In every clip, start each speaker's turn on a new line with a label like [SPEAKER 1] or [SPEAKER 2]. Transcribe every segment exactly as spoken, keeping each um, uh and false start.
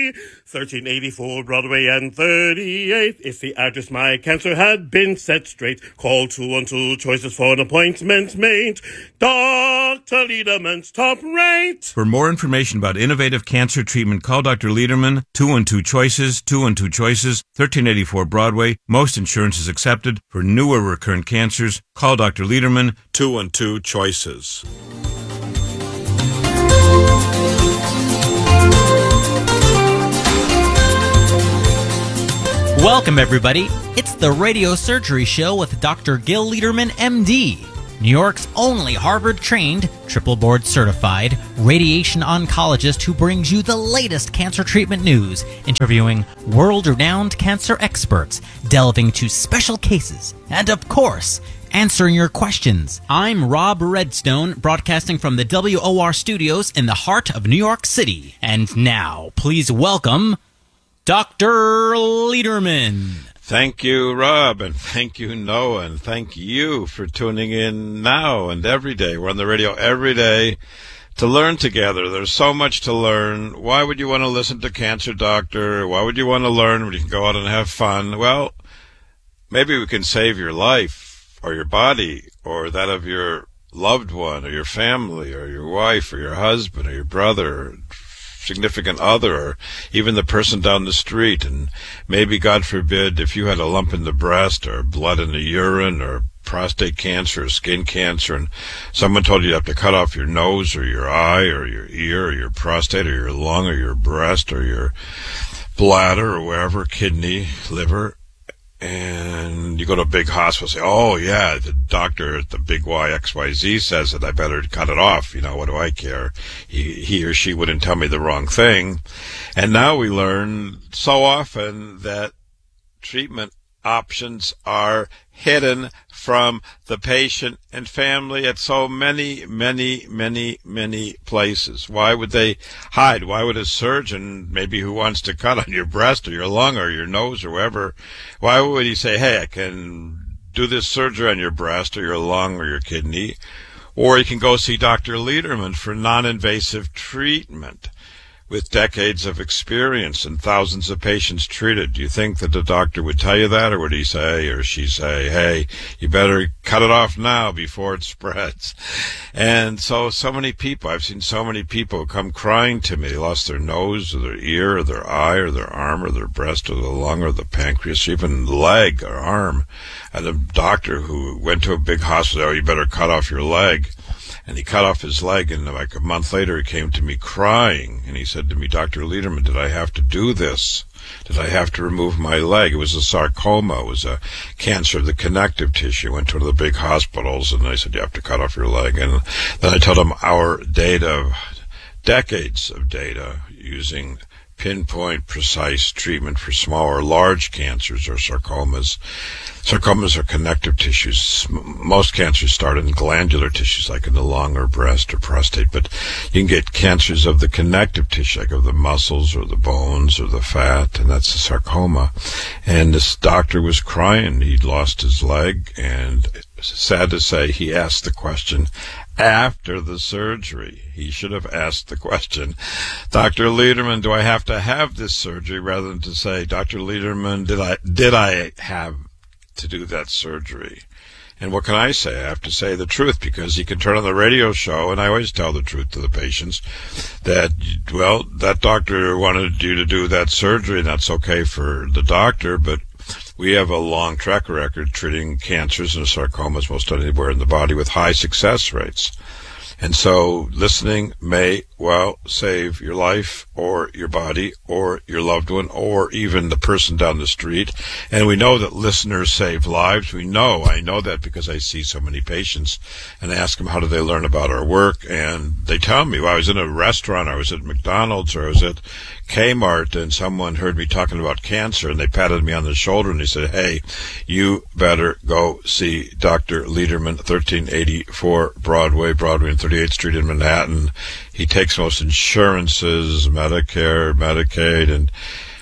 [SPEAKER 1] thirteen eighty-four Broadway and thirty-eighth. If the address my cancer had been set straight, call two one two choices for an appointment made. Doctor Lederman's top rate.
[SPEAKER 2] For more information about innovative cancer treatment, call Doctor Lederman, two one two choices, two one two choices, thirteen eighty-four Broadway. Most insurance is accepted. For newer recurrent cancers, call Doctor Lederman, two one two choices.
[SPEAKER 3] Welcome, everybody. It's the Radio Surgery Show with Doctor Gil Lederman, M D, New York's only Harvard-trained, triple board-certified radiation oncologist who brings you the latest cancer treatment news, interviewing world-renowned cancer experts, delving to special cases, and, of course, answering your questions. I'm Rob Redstone, broadcasting from the W O R studios in the heart of New York City. And now, please welcome Doctor Lederman.
[SPEAKER 4] Thank you, Rob, and thank you, Noah, and thank you for tuning in now and every day. We're on the radio every day to learn together. There's so much to learn. Why would you want to listen to Cancer Doctor? Why would you want to learn when you can go out and have fun? Well, maybe we can save your life or your body or that of your loved one or your family or your wife or your husband or your brother or significant other, or even the person down the street. And maybe, God forbid, if you had a lump in the breast or blood in the urine or prostate cancer or skin cancer, and someone told you you have to cut off your nose or your eye or your ear or your prostate or your lung or your breast or your bladder or wherever, kidney, liver, and you go to a big hospital and say, oh, yeah, the doctor at the big Y X Y Z says that I better cut it off. You know, what do I care? He, he or she wouldn't tell me the wrong thing. And now we learn so often that treatment options are hidden from the patient and family at so many, many, many, many places. Why would they hide? Why would a surgeon, maybe who wants to cut on your breast or your lung or your nose or wherever, why would he say, hey, I can do this surgery on your breast or your lung or your kidney, or you can go see Doctor Lederman for non-invasive treatment with decades of experience and thousands of patients treated? Do you think that the doctor would tell you that, or would he say, or she say, hey, you better cut it off now before it spreads? And so, so many people, I've seen so many people come crying to me. They lost their nose or their ear or their eye or their arm or their breast or the lung or the pancreas, or even the leg or arm. And a doctor who went to a big hospital, oh, you better cut off your leg. And he cut off his leg, and like a month later he came to me crying, and he said to me, Doctor Lederman, did I have to do this? Did I have to remove my leg? It was a sarcoma. It was a cancer of the connective tissue. I went to one of the big hospitals, and they said, you have to cut off your leg. And then I told them our data, decades of data, using pinpoint, precise treatment for small or large cancers or sarcomas. Sarcomas are connective tissues. Most cancers start in glandular tissues, like in the lung or breast or prostate, but you can get cancers of the connective tissue, like of the muscles or the bones or the fat, and that's a sarcoma. And this doctor was crying. He'd lost his leg, and sad to say, he asked the question after the surgery. He should have asked the question, Doctor Lederman, do I have to have this surgery, rather than to say, Doctor Lederman, did I did I have to do that surgery? And what can I say? I have to say the truth, because you can turn on the radio show, and I always tell the truth to the patients, that, well, that doctor wanted you to do that surgery, and that's okay for the doctor, but we have a long track record treating cancers and sarcomas most anywhere in the body with high success rates. And so listening may well save your life or your body or your loved one or even the person down the street. And we know that listeners save lives. We know, I know that because I see so many patients and ask them how do they learn about our work. And they tell me, well, I was in a restaurant, I was at McDonald's, or I was at Kmart, and someone heard me talking about cancer, and they patted me on the shoulder and they said, hey, you better go see Doctor Lederman, thirteen eighty-four Broadway, Broadway and thirty-eighth Street in Manhattan. He takes most insurances, Medicare, Medicaid, and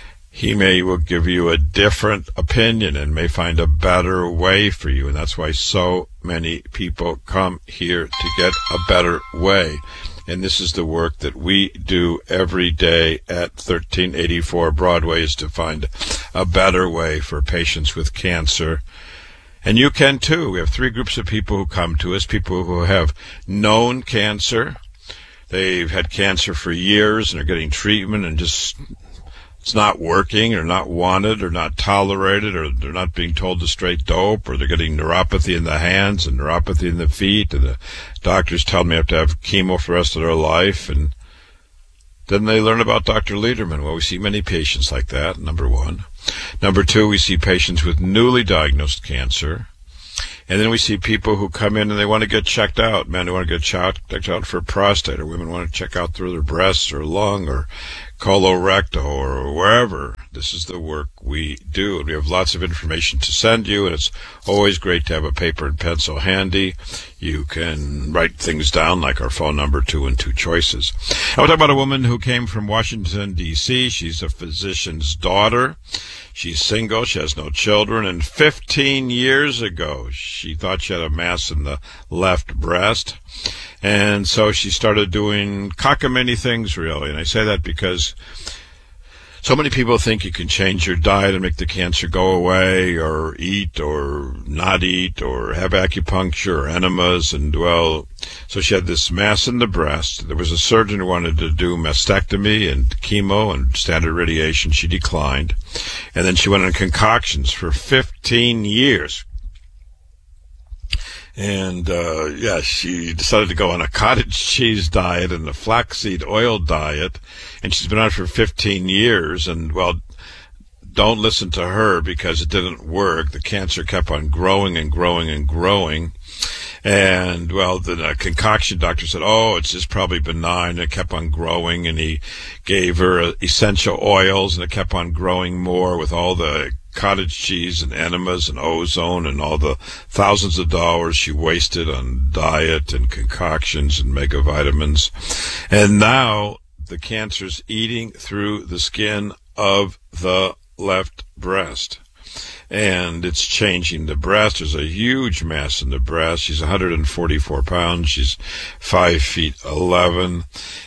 [SPEAKER 4] he may will give you a different opinion and may find a better way for you. And that's why so many people come here to get a better way. And this is the work that we do every day at thirteen eighty-four Broadway, is to find a better way for patients with cancer. And you can too. We have three groups of people who come to us, people who have known cancer. They've had cancer for years and are getting treatment and just it's not working or not wanted or not tolerated, or they're not being told to straight dope, or they're getting neuropathy in the hands and neuropathy in the feet, and the doctors tell them they have to have chemo for the rest of their life. And then they learn about Doctor Lederman. Well, we see many patients like that, number one. Number two, we see patients with newly diagnosed cancer. And then we see people who come in and they want to get checked out. Men who want to get checked out for prostate, or women want to check out through their breasts or lung or colorectal or wherever. This is the work we do. And we have lots of information to send you, and it's always great to have a paper and pencil handy. You can write things down like our phone number, two and two choices. I want to talk about a woman who came from Washington, D C She's a physician's daughter. She's single. She has no children. And fifteen years ago, she thought she had a mass in the left breast. And so she started doing cockamamie things, really. And I say that because so many people think you can change your diet and make the cancer go away, or eat or not eat, or have acupuncture or enemas. And, well, so she had this mass in the breast. There was a surgeon who wanted to do mastectomy and chemo and standard radiation. She declined. And then she went on concoctions for fifteen years. And, uh, yeah, she decided to go on a cottage cheese diet and a flaxseed oil diet. And she's been on it for fifteen years. And, well, don't listen to her because it didn't work. The cancer kept on growing and growing and growing. And, well, the uh, concoction doctor said, oh, it's just probably benign. It kept on growing. And he gave her uh, essential oils, and it kept on growing more with all the cottage cheese and enemas and ozone and all the thousands of dollars she wasted on diet and concoctions and mega vitamins. And now the cancer's eating through the skin of the left breast. And it's changing the breast. There's a huge mass in the breast. She's one hundred forty-four pounds. She's five feet eleven.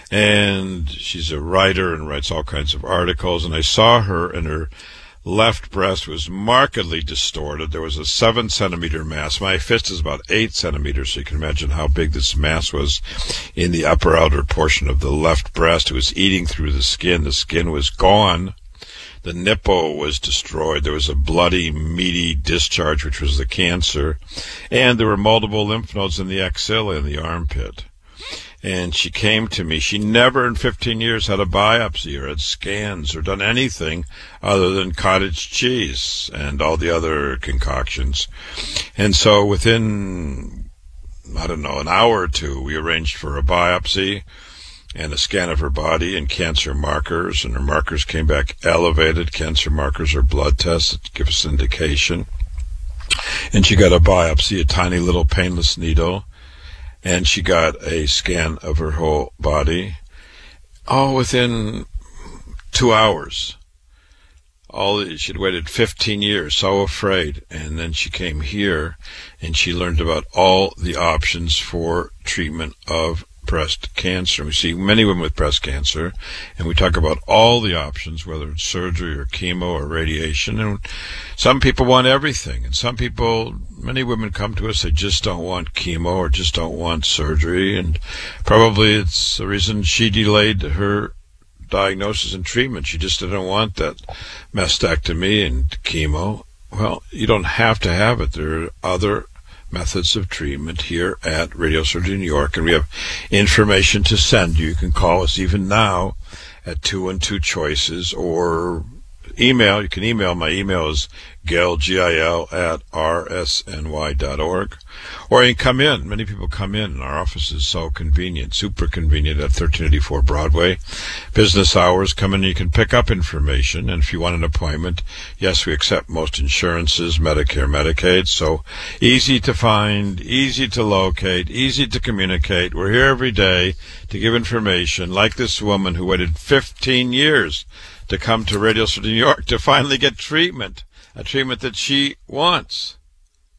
[SPEAKER 4] And she's a writer and writes all kinds of articles. And I saw her, and her left breast was markedly distorted. There was a seven centimeter mass. My fist is about eight centimeters, so you can imagine how big this mass was in the upper outer portion of the left breast. It was eating through the skin. The skin was gone. The nipple was destroyed. There was a bloody, meaty discharge, which was the cancer. And there were multiple lymph nodes in the axilla, in the armpit. And she came to me. She never in fifteen years had a biopsy or had scans or done anything other than cottage cheese and all the other concoctions. And so within, I don't know, an hour or two, we arranged for a biopsy and a scan of her body and cancer markers. And her markers came back elevated. Cancer markers are blood tests that give us indication. And she got a biopsy, a tiny little painless needle. And she got a scan of her whole body, all within two hours. All she'd waited fifteen years, so afraid. And then she came here, and she learned about all the options for treatment of breast cancer. We see many women with breast cancer, and we talk about all the options, whether it's surgery or chemo or radiation. And some people want everything, and some people, many women come to us, they just don't want chemo or just don't want surgery, and probably it's the reason she delayed her diagnosis and treatment. She just didn't want that mastectomy and chemo. Well, you don't have to have it. There are other methods of treatment here at Radio Surgery New York, and we have information to send you. You can call us even now at two and two choices, or email. You can email. My email is gil, G I L, at r s n y dot org. Or you can come in. Many people come in, and our office is so convenient, super convenient at thirteen eighty-four Broadway. Business hours, come in, you can pick up information. And if you want an appointment, yes, we accept most insurances, Medicare, Medicaid. So easy to find, easy to locate, easy to communicate. We're here every day to give information, like this woman who waited fifteen years to come to Radio City, New York to finally get treatment, a treatment that she wants.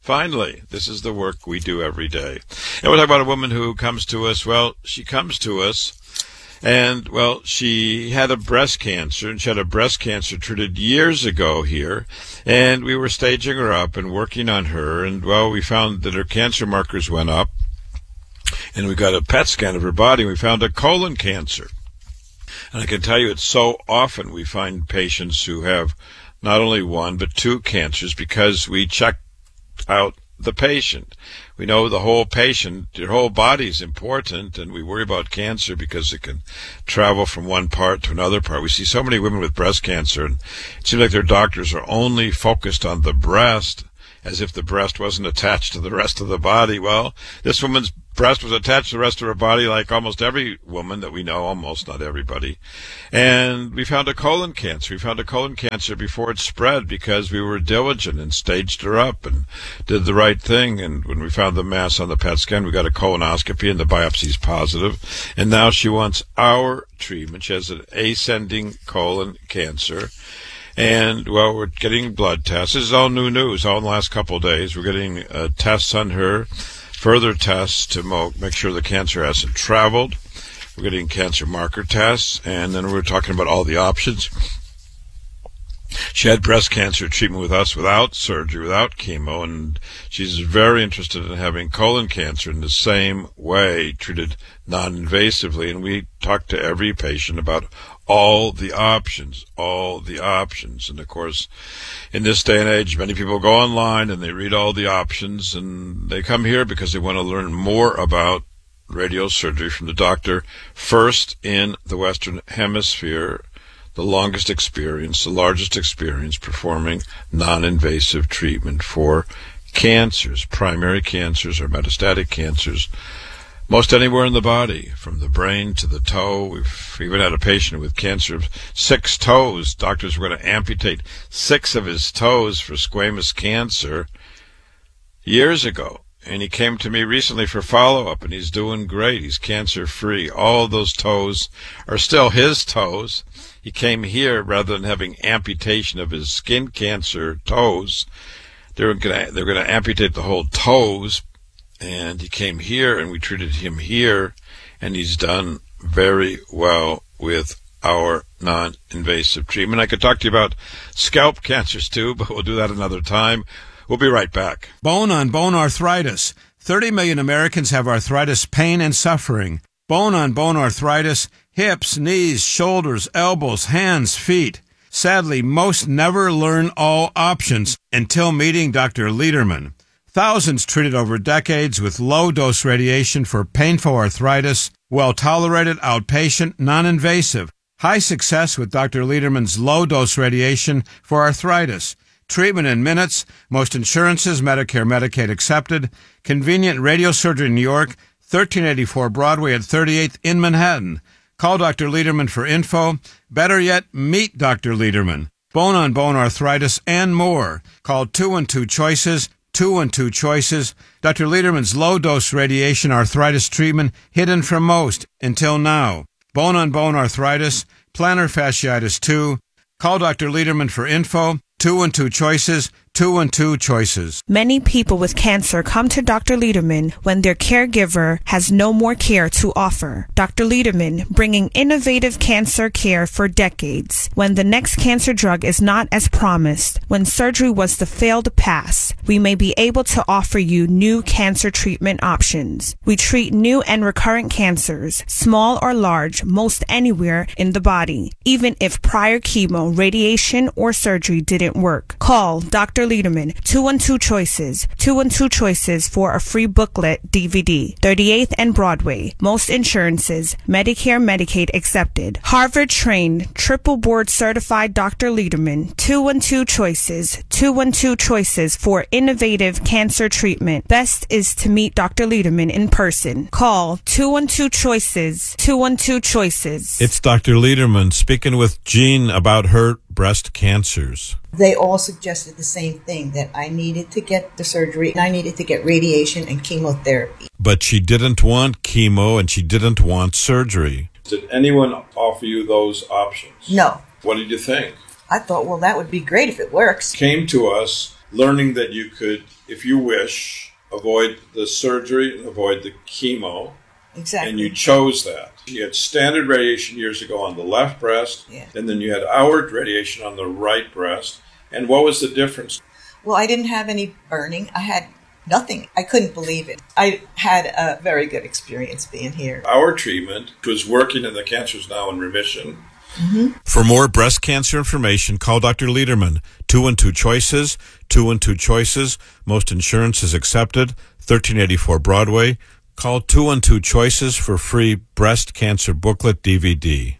[SPEAKER 4] Finally, this is the work we do every day. And we'll talk about a woman who comes to us. Well, she comes to us and, well, she had a breast cancer, and she had a breast cancer treated years ago here. And we were staging her up and working on her. And, well, we found that her cancer markers went up. And we got a P E T scan of her body, and we found a colon cancer. And I can tell you, it's so often we find patients who have not only one, but two cancers because we check out the patient. We know the whole patient, your whole body is important, and we worry about cancer because it can travel from one part to another part. We see so many women with breast cancer, and it seems like their doctors are only focused on the breast, as if the breast wasn't attached to the rest of the body. Well, this woman's breast was attached to the rest of her body like almost every woman that we know, almost, not everybody. And we found a colon cancer. We found a colon cancer before it spread because we were diligent and staged her up and did the right thing. And when we found the mass on the P E T scan, we got a colonoscopy and the biopsy's positive. And now she wants our treatment. She has an ascending colon cancer. And, well, we're getting blood tests. This is all new news, all in the last couple of days. We're getting uh, tests on her, further tests to mo- make sure the cancer hasn't traveled. We're getting cancer marker tests, and then we're talking about all the options. She had breast cancer treatment with us without surgery, without chemo, and she's very interested in having colon cancer in the same way, treated non-invasively. And we talk to every patient about all the options, all the options. And, of course, in this day and age, many people go online and they read all the options, and they come here because they want to learn more about radiosurgery from the doctor first in the Western Hemisphere, the longest experience, the largest experience performing non-invasive treatment for cancers, primary cancers or metastatic cancers, most anywhere in the body, from the brain to the toe. We've even had a patient with cancer of six toes. Doctors were going to amputate six of his toes for squamous cancer years ago. And he came to me recently for follow-up, and he's doing great. He's cancer-free. All those toes are still his toes. He came here rather than having amputation of his skin cancer toes. They were going to, they were going to amputate the whole toes, and he came here, and we treated him here, and he's done very well with our non-invasive treatment. I could talk to you about scalp cancers too, but we'll do that another time. We'll be right back.
[SPEAKER 2] Bone-on-bone arthritis. thirty million Americans have arthritis pain and suffering. Bone-on-bone arthritis, hips, knees, shoulders, elbows, hands, feet. Sadly, most never learn all options until meeting Doctor Lederman. Thousands treated over decades with low-dose radiation for painful arthritis, well-tolerated, outpatient, non-invasive. High success with Doctor Lederman's low-dose radiation for arthritis. Treatment in minutes, most insurances, Medicare, Medicaid accepted. Convenient radiosurgery in New York, thirteen eighty-four Broadway at thirty-eighth in Manhattan. Call Doctor Lederman for info. Better yet, meet Doctor Lederman. Bone-on-bone arthritis and more. Call two one two choices, two one two choices. Doctor Lederman's low-dose radiation arthritis treatment hidden from most until now. Bone-on-bone arthritis, plantar fasciitis two. Call Doctor Lederman for info. two one two choices, two one two choices.
[SPEAKER 5] Many people with cancer come to Doctor Lederman when their caregiver has no more care to offer. Doctor Lederman, bringing innovative cancer care for decades. When the next cancer drug is not as promised, when surgery was the failed pass, we may be able to offer you new cancer treatment options. We treat new and recurrent cancers, small or large, most anywhere in the body, even if prior chemo, radiation, or surgery didn't work. Call Doctor Lederman, two one two choices, two one two choices for a free booklet D V D, thirty-eighth and Broadway. Most insurances, Medicare, Medicaid accepted. Harvard trained, triple board certified Doctor Lederman, two one two choices, two one two choices for innovative cancer treatment. Best is to meet Doctor Lederman in person. Call two one two choices, two one two choices.
[SPEAKER 2] It's Doctor Lederman speaking with Jean about her breast cancers.
[SPEAKER 6] They all suggested the same thing, that I needed to get the surgery and I needed to get radiation and chemotherapy.
[SPEAKER 2] But she didn't want chemo and she didn't want surgery.
[SPEAKER 4] Did anyone offer you those options?
[SPEAKER 6] No.
[SPEAKER 4] What did you think?
[SPEAKER 6] I thought, well, that would be great if it works.
[SPEAKER 4] Came to us learning that you could, if you wish, avoid the surgery and avoid the chemo.
[SPEAKER 6] Exactly.
[SPEAKER 4] And you chose that. You had standard radiation years ago on the left breast,
[SPEAKER 6] yeah.
[SPEAKER 4] and then you had hour radiation on the right breast. And what was the difference?
[SPEAKER 6] Well, I didn't have any burning. I had nothing. I couldn't believe it. I had a very good experience being here.
[SPEAKER 4] Our treatment was working, and the cancer is now in remission.
[SPEAKER 6] Mm-hmm.
[SPEAKER 2] For more breast cancer information, call Doctor Lederman. Two and two choices, two and two choices. Most insurance is accepted. thirteen eighty-four Broadway. Call two and two choices for free breast cancer booklet D V D.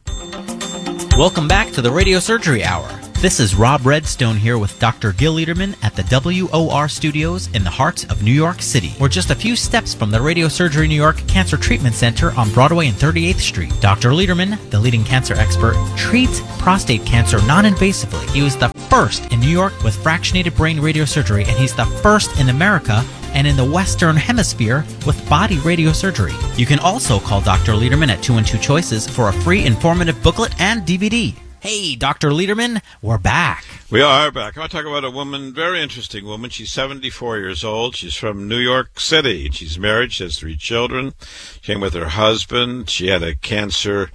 [SPEAKER 3] Welcome back to the Radio Surgery Hour. This is Rob Redstone here with Doctor Gil Lederman at the W O R Studios in the heart of New York City. We're just a few steps from the Radio Surgery New York Cancer Treatment Center on Broadway and thirty-eighth Street. Doctor Lederman, the leading cancer expert, treats prostate cancer non-invasively. He was the first in New York with fractionated brain radiosurgery, and he's the first in America and in the Western Hemisphere with body radiosurgery. You can also call Doctor Lederman at two and two choices for a free informative booklet and D V D. Hey, Doctor Lederman, we're back.
[SPEAKER 4] We are back. I want to talk about a woman, very interesting woman. She's seventy-four years old. She's from New York City. She's married. She has three children. She came with her husband. She had a cancer.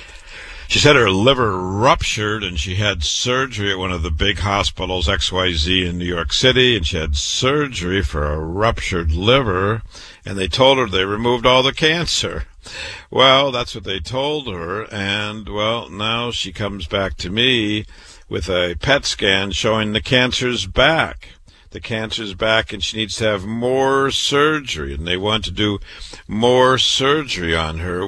[SPEAKER 4] She said her liver ruptured, and she had surgery at one of the big hospitals, X Y Z, in New York City, and she had surgery for a ruptured liver, and they told her they removed all the cancer. Well, that's what they told her, and, well, now she comes back to me with a P E T scan showing the cancer's back. The cancer's back, and she needs to have more surgery, and they want to do more surgery on her.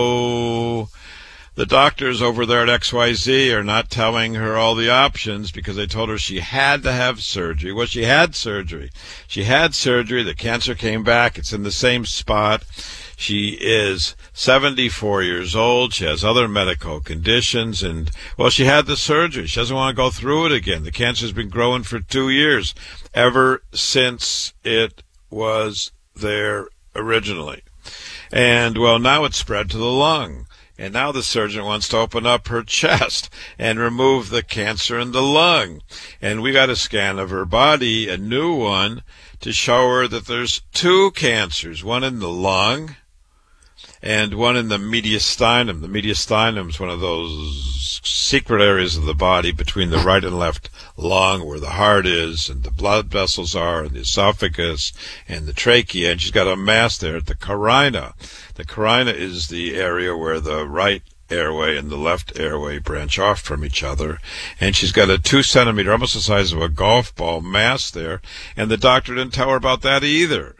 [SPEAKER 4] Well, the doctors over there at X Y Z are not telling her all the options because they told her she had to have surgery. Well, she had surgery. She had surgery. The cancer came back. It's in the same spot. She is seventy-four years old. She has other medical conditions. And, well, she had the surgery. She doesn't want to go through it again. The cancer's been growing for two years, ever since it was there originally. And, well, now it's spread to the lung. And now the surgeon wants to open up her chest and remove the cancer in the lung. And we got a scan of her body, a new one, to show her that there's two cancers, one in the lung and one in the mediastinum. The mediastinum is one of those secret areas of the body between the right and left lung where the heart is and the blood vessels are and the esophagus and the trachea. And she's got a mass there at the carina. The carina is the area where the right airway and the left airway branch off from each other. And she's got a two centimeter, almost the size of a golf ball mass there. And the doctor didn't tell her about that either.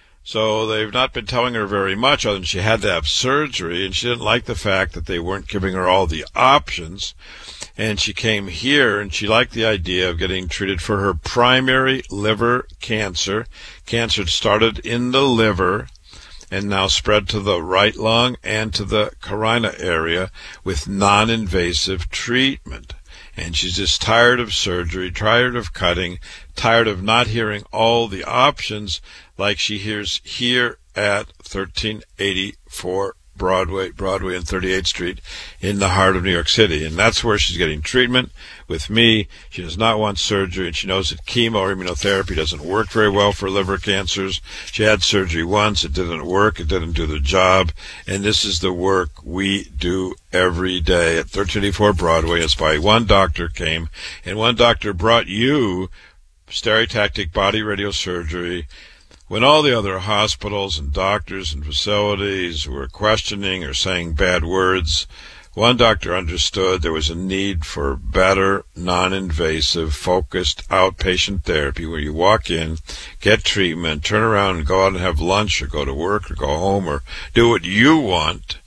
[SPEAKER 4] So they've not been telling her very much other than she had to have surgery, and she didn't like the fact that they weren't giving her all the options. And she came here, and she liked the idea of getting treated for her primary liver cancer. Cancer started in the liver and now spread to the right lung and to the carina area with non-invasive treatment. And she's just tired of surgery, tired of cutting, tired of not hearing all the options like she hears here at thirteen eighty-four Broadway, Broadway and thirty-eighth Street in the heart of New York City. And that's where she's getting treatment with me. She does not want surgery, and she knows that chemo or immunotherapy doesn't work very well for liver cancers. She had surgery once. It didn't work. It didn't do the job. And this is the work we do every day at thirteen eighty-four Broadway. It's why one doctor came, and one doctor brought you stereotactic body radiosurgery when all the other hospitals and doctors and facilities were questioning or saying bad words. One doctor understood there was a need for better, non-invasive, focused outpatient therapy where you walk in, get treatment, turn around and go out and have lunch or go to work or go home or do what you want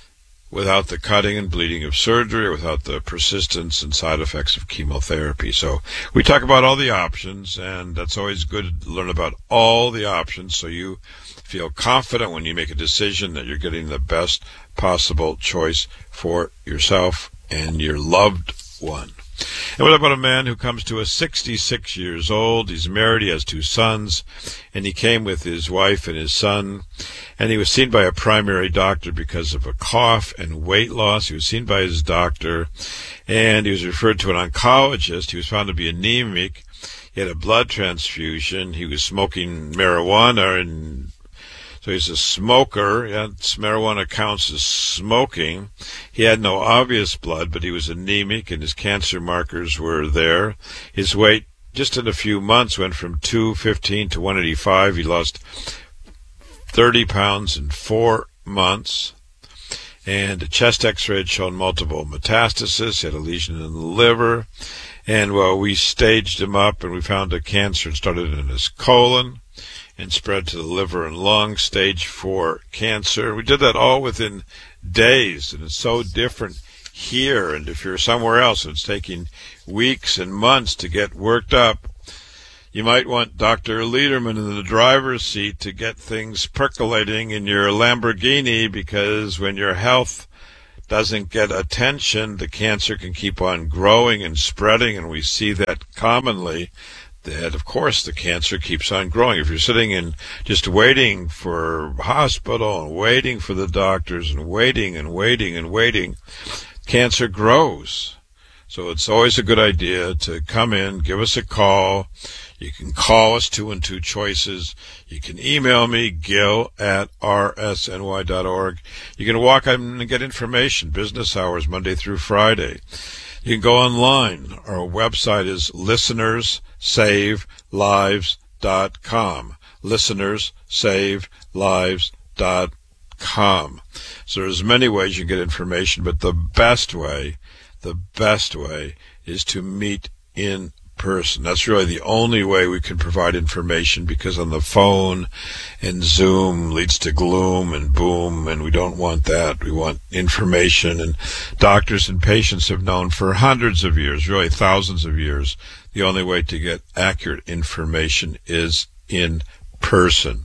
[SPEAKER 4] without the cutting and bleeding of surgery or without the persistence and side effects of chemotherapy. So we talk about all the options, and that's always good to learn about all the options so you feel confident when you make a decision that you're getting the best possible choice for yourself and your loved one. And what about a man who comes to us sixty-six years old? He's married, he has two sons, and he came with his wife and his son, and he was seen by a primary doctor because of a cough and weight loss. He was seen by his doctor, and he was referred to an oncologist. He was found to be anemic. He had a blood transfusion. He was smoking marijuana, and so he's a smoker. Yeah, marijuana counts as smoking. He had no obvious blood, but he was anemic, and his cancer markers were there. His weight, just in a few months, went from two fifteen to one eighty-five. He lost thirty pounds in four months. And a chest x-ray had shown multiple metastasis. He had a lesion in the liver. And, well, we staged him up, and we found a cancer. It started in his colon and spread to the liver and lung, stage four cancer. We did that all within days, and it's so different here. And if you're somewhere else and it's taking weeks and months to get worked up, you might want Doctor Lederman in the driver's seat to get things percolating in your Lamborghini, because when your health doesn't get attention, the cancer can keep on growing and spreading, and we see that commonly. That, of course, the cancer keeps on growing. If you're sitting and just waiting for hospital and waiting for the doctors and waiting and waiting and waiting, cancer grows. So it's always a good idea to come in, give us a call. You can call us, two and two choices. You can email me, Gil at r s n y dot org. You can walk in and get information, business hours, Monday through Friday. You can go online. Our website is listeners save lives dot com. listeners save lives dot com. So there's many ways you can get information, but the best way, the best way is to meet in person. That's really the only way we can provide information, because on the phone and Zoom leads to gloom and boom, and we don't want that. We want information, and doctors and patients have known for hundreds of years, really thousands of years, the only way to get accurate information is in person.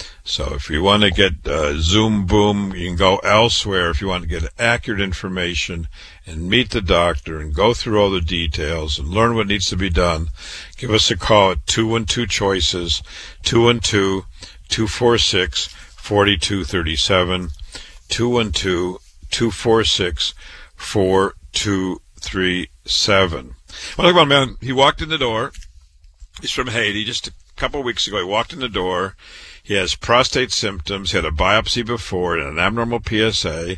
[SPEAKER 4] So if you want to get uh, Zoom boom, you can go elsewhere. If you want to get accurate information and meet the doctor and go through all the details and learn what needs to be done, give us a call at two one two choices, two one two, two four six, four two three seven, two one two, two four six, four two three seven. Well, talk about a man, he walked in the door. He's from Haiti. Just a couple of weeks ago, he walked in the door. He has prostate symptoms. He had a biopsy before and an abnormal P S A.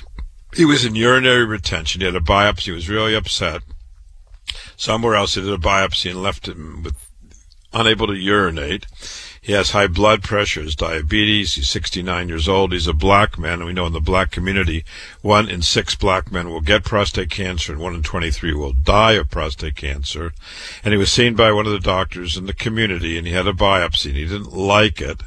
[SPEAKER 4] He was in urinary retention. He had a biopsy. He was really upset. Somewhere else he did a biopsy and left him with unable to urinate. He has high blood pressure, has diabetes. He's sixty-nine years old. He's a black man, and we know in the black community, one in six black men will get prostate cancer, and one in twenty-three will die of prostate cancer. And he was seen by one of the doctors in the community, and he had a biopsy, and he didn't like it.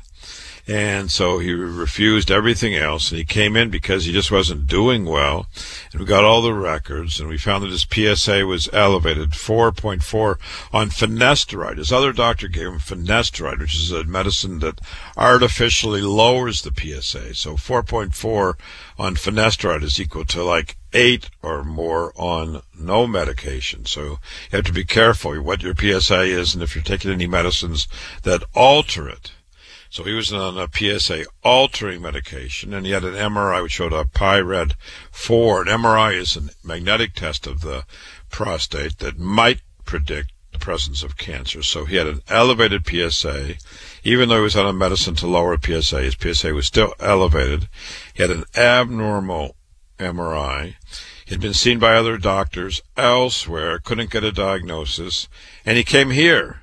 [SPEAKER 4] And so he refused everything else, and he came in because he just wasn't doing well. And we got all the records, and we found that his P S A was elevated, four point four on finasteride. His other doctor gave him finasteride, which is a medicine that artificially lowers the P S A. So four point four on finasteride is equal to like eight or more on no medication. So you have to be careful what your P S A is, and if you're taking any medicines that alter it. So he was on a P S A altering medication, and he had an M R I which showed a P I R E D four. An M R I is a magnetic test of the prostate that might predict the presence of cancer. So he had an elevated P S A. Even though he was on a medicine to lower P S A, his P S A was still elevated. He had an abnormal M R I. He had been seen by other doctors elsewhere, couldn't get a diagnosis, and he came here,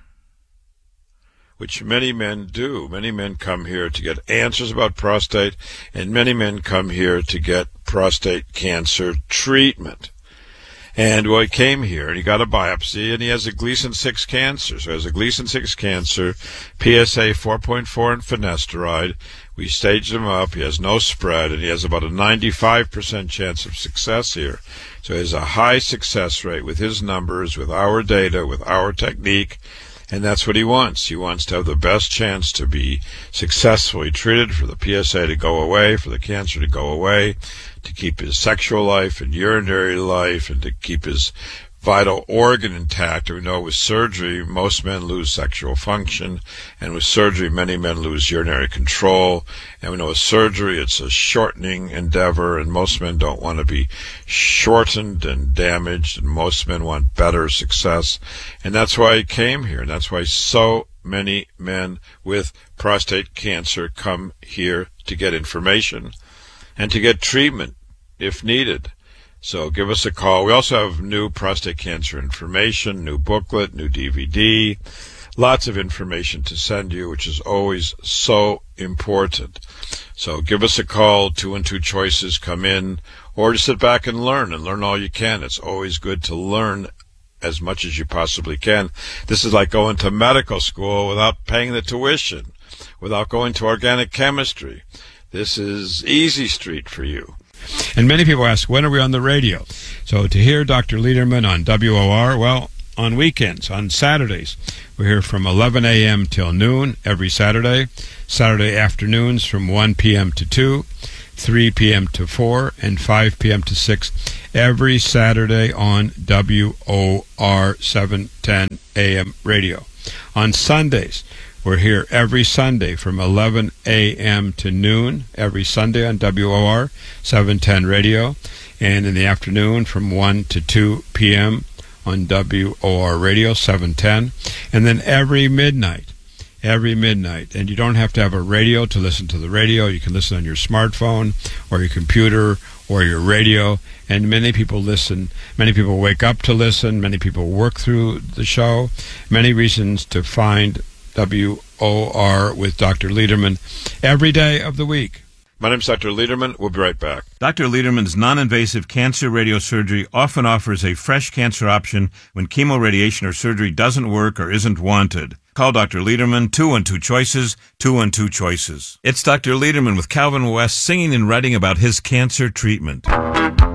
[SPEAKER 4] which many men do. Many men come here to get answers about prostate, and many men come here to get prostate cancer treatment. And well, he came here, and he got a biopsy, and he has a Gleason six cancer. So he has a Gleason six cancer, P S A four point four and finasteride. We staged him up. He has no spread, and he has about a ninety-five percent chance of success here. So he has a high success rate with his numbers, with our data, with our technique. And that's what he wants. He wants to have the best chance to be successfully treated, for the P S A to go away, for the cancer to go away, to keep his sexual life and urinary life, and to keep his vital organ intact. We know with surgery, most men lose sexual function, and with surgery, many men lose urinary control. And we know with surgery, it's a shortening endeavor, and most men don't want to be shortened and damaged, and most men want better success. And that's why I came here, and that's why so many men with prostate cancer come here to get information and to get treatment if needed. So give us a call. We also have new prostate cancer information, new booklet, new D V D, lots of information to send you, which is always so important. So give us a call, two and two choices, come in, or just sit back and learn, and learn all you can. It's always good to learn as much as you possibly can. This is like going to medical school without paying the tuition, without going to organic chemistry. This is easy street for you.
[SPEAKER 2] And many people ask, when are we on the radio? So to hear Doctor Lederman on W O R, well, on weekends, on Saturdays. We're here from eleven a.m. till noon every Saturday. Saturday afternoons from one p.m. to two, three p.m. to four, and five p.m. to six every Saturday on W O R seven ten a.m. radio. On Sundays, we're here every Sunday from eleven a.m. to noon, every Sunday on W O R seven ten radio, and in the afternoon from one to two p.m. on W O R radio seven ten, and then every midnight, every midnight. And you don't have to have a radio to listen to the radio. You can listen on your smartphone or your computer or your radio, and many people listen. Many people wake up to listen. Many people work through the show. Many reasons to find W O R with Doctor Lederman every day of the week.
[SPEAKER 4] My name's Doctor Lederman. We'll be right back.
[SPEAKER 2] Doctor Lederman's non-invasive cancer radiosurgery often offers a fresh cancer option when chemoradiation or surgery doesn't work or isn't wanted. Call Doctor Lederman, two and two choices, two and two choices. It's Doctor Lederman with Calvin West singing and writing about his cancer treatment.